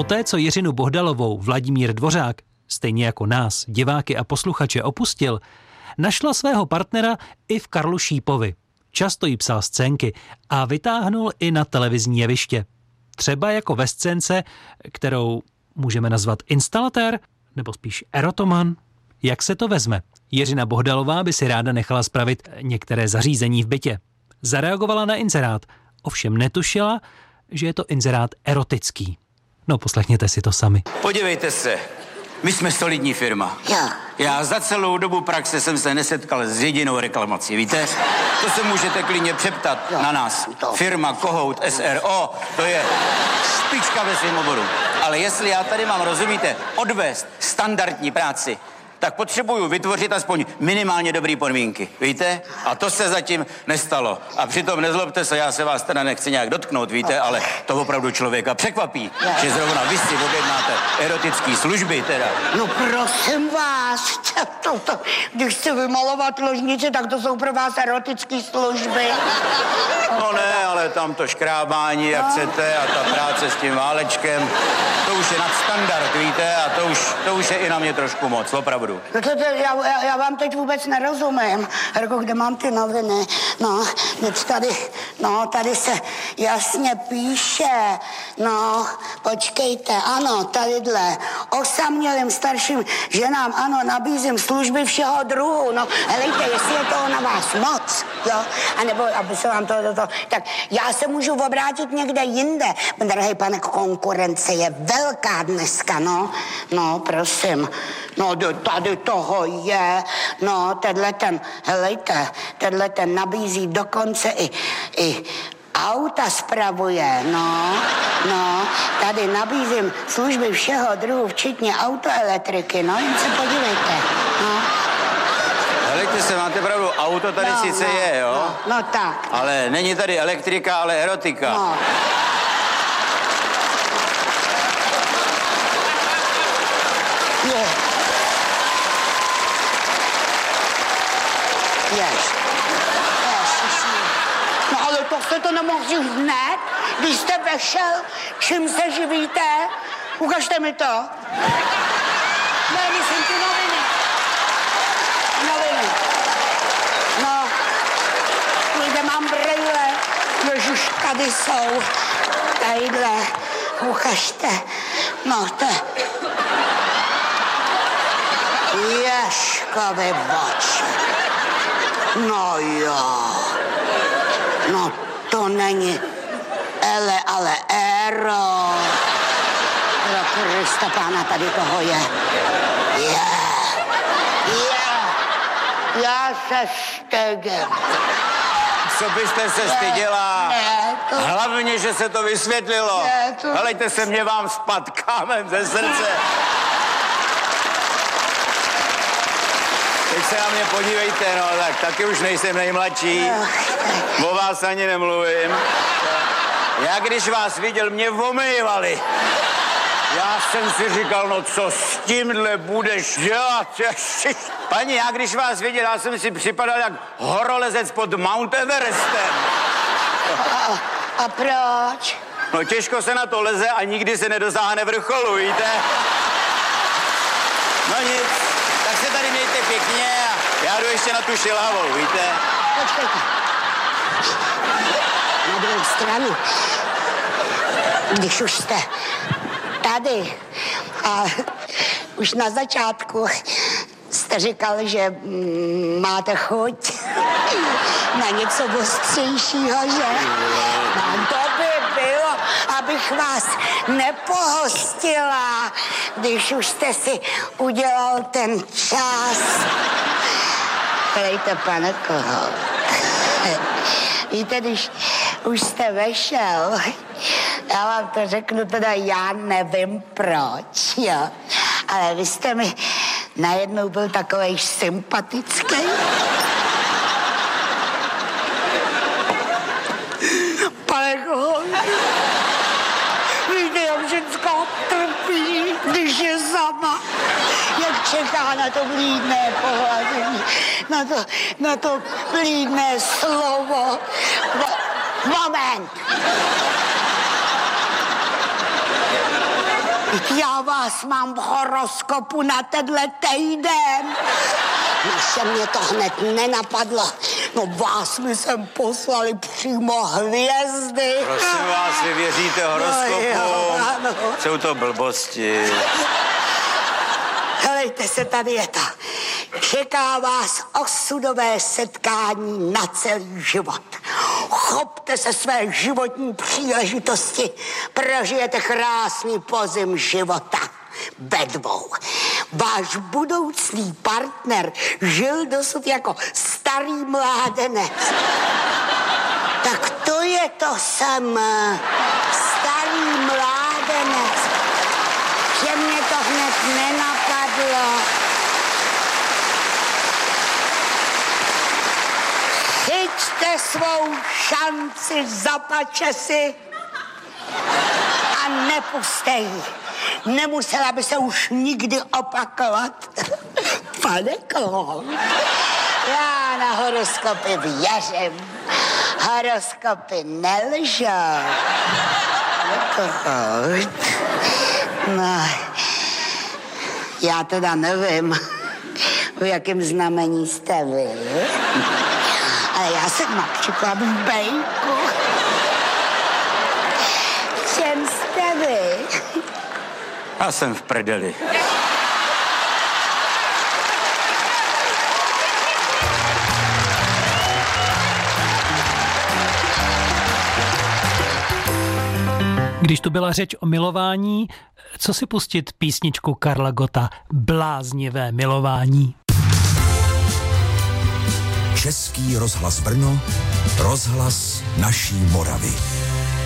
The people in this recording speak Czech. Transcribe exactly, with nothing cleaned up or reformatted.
Poté, co Jiřinu Bohdalovou Vladimír Dvořák, stejně jako nás, diváky a posluchače, opustil, našla svého partnera i v Karlu Šípovi. Často jí psal scénky a vytáhnul i na televizní jeviště. Třeba jako ve scénce, kterou můžeme nazvat instalatér, nebo spíš erotoman. Jak se to vezme? Jiřina Bohdalová by si ráda nechala spravit některé zařízení v bytě. Zareagovala na inzerát, ovšem netušila, že je to inzerát erotický. No, poslechněte si to sami. Podívejte se, my jsme solidní firma. Já. Já za celou dobu praxe jsem se nesetkal s jedinou reklamací, víte? To se můžete klidně přeptat jo. na nás. To. Firma Kohout S R O, to je špička ve svém oboru. Ale jestli já tady mám, rozumíte, odvést standardní práci, tak potřebuju vytvořit aspoň minimálně dobrý podmínky, víte? A to se zatím nestalo. A přitom nezlobte se, já se vás teda nechci nějak dotknout, víte, ale to opravdu člověka překvapí, že zrovna vy si objednáte erotické služby teda. No prosím vás, to, to, když chci vymalovat ložnici, tak to jsou pro vás erotické služby. No ne, ale tam to škrábání, jak no. chcete, a ta práce s tím válečkem, to už je nadstandard, víte, a to už, to už je i na mě trošku moc, opravdu. No to, to, já, já, já vám teď vůbec nerozumím. Jako kde mám ty noviny? No, teď tady, no, tady se jasně píše. No, počkejte, ano, tadyhle. Osamělým starším ženám, ano, nabízím služby všeho druhu. No, helejte, jestli je toho na vás moc, jo, anebo aby se vám to, to, to, tak já se můžu obrátit někde jinde. Drahej pane, konkurence je velká dneska, no. No, prosím. No, tady toho je, no, tenhle ten, helejte, tenhle ten nabízí dokonce i, i auta spravuje, no, no, tady nabízím služby všeho druhu, včetně autoelektriky, no, jen se podívejte, no. Helejte se, máte pravdu, auto tady no, sice no, je, jo? No, no tak. Ale není tady elektrika, ale erotika. No. Je. Jež. Ježiši. No ale to jste to nemohli hned, když jste vešel, čím se živíte? Ukažte mi to. Ne, myslím ty noviny. Noviny. No, kde mám brejle, ježiš, tady jsou. Tadyhle, ukažte. No, to Ježkovi oči. No jo. No to není ele, ale ero. Pro Krista pána, tady toho je. Je. Je. Já se stydím. Co byste se styděla? Ne, to... Hlavně, že se to vysvětlilo. Ne, to... Helejte se, mě vám spad kámen ze srdce. Teď se na mě podívejte, no, tak taky už nejsem nejmladší. O vás ani nemluvím. Já když vás viděl, mě omývali. Já jsem si říkal, no co s tímhle budeš dělat? Paní, já když vás viděl, já jsem si připadal jak horolezec pod Mount Everestem. A, a proč? No těžko se na to leze a nikdy se nedosáhne vrcholu, víte? No nic, tak se tady mějte pěkně a já jdu ještě na tu Šilhavou, víte? Počkejte. Na druhou stranu, když už jste tady a už na začátku jste říkal, že mm, máte chuť na něco ostřejšího, že? No to by bylo, abych vás nepohostila, když už jste si udělal ten čas. Hlejte, pane Kohout. Víte, když už jste vešel, já vám to řeknu, teda já nevím proč, jo. Ale vy jste mi najednou byl takovej sympatický. Pane Kohout, víte, jak ženská trpí, když je sama. Jak čeká na to vlídné pohlazení, na to, na to vlídné slovo. Moment! Já vás mám v horoskopu na tenhle týden. Když mě to hned nenapadlo, no vás mi sem poslali přímo hvězdy. Prosím vás, vy věříte horoskopu? No jo, ano. Jsou to blbosti. Helejte se, tady je to. Čeká vás osudové setkání na celý život. Chopte se své životní příležitosti, prožijete krásný podzim života. Ve dvou. Váš budoucí partner žil dosud jako starý mládenec. Tak to je to samé. Starý mládenec. Že mě to hned nenapadlo. Chyťte svou šanci za pačesy a nepustej ji. Nemusela by se už nikdy opakovat. Pane Kohl, já na horoskopy věřím. Horoskopy nelžou. No, já teda nevím, v jakém znamení jste vy. Ale já jsem například v bejku. Čem jste vy? Já jsem v prdeli. Když tu byla řeč o milování, co si pustit písničku Karla Gotta Bláznivé milování? Český rozhlas Brno, rozhlas naší Moravy.